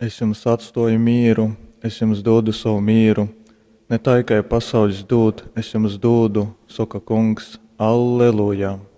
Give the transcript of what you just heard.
Es jums atstāju mieru, es jums dodu savu mieru. Ne tikai pasaules dod, es jums dodu, saka kungs, Alleluja!